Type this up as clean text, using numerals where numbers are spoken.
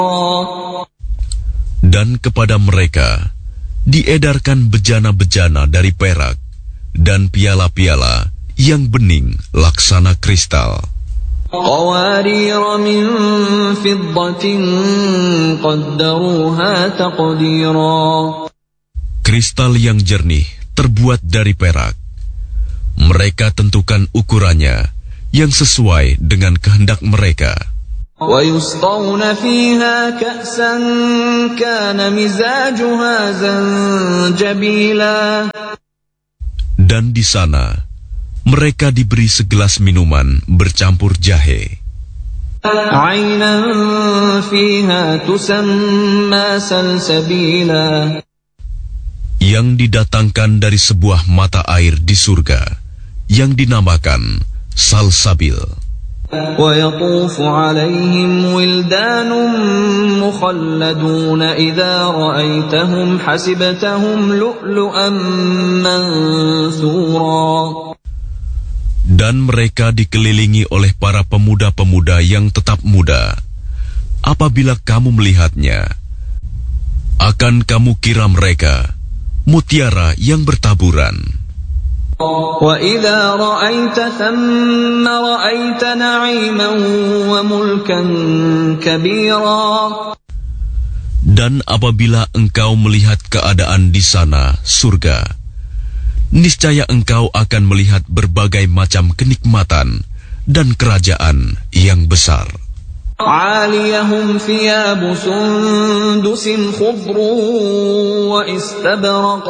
Dan kepada mereka diedarkan bejana-bejana dari perak dan piala-piala yang bening laksana kristal. قوارير من فضة قدروها تقديرا. Kristal yang jernih terbuat dari perak. Mereka tentukan ukurannya yang sesuai dengan kehendak mereka. ويسقون فيها كأسا كان مزاجها زنجبيلا. Dan di sana mereka diberi segelas minuman bercampur jahe. عينا فيها تسمى سلسبيلا. Yang didatangkan dari sebuah mata air di surga yang dinamakan Salsabil. ويطوف عليهم ولدان مخلدون إذا رأيتهم حسبتهم لؤلؤا منثورا. Dan mereka dikelilingi oleh para pemuda-pemuda yang tetap muda. Apabila kamu melihatnya, akan kamu kira mereka mutiara yang bertaburan. وَإِذَا رَأَيْتَ ثَمَّ رَأَيْتَ نَعِيمًا وَمُلْكًا كَبِيرًا. Dan apabila engkau melihat keadaan di sana, surga, niscaya engkau akan melihat berbagai macam kenikmatan dan kerajaan yang besar. عَالِيَهُمْ ثِيَابُ سُنْدُسٍ خُضْرٌ وَإِسْتَبْرَقٍ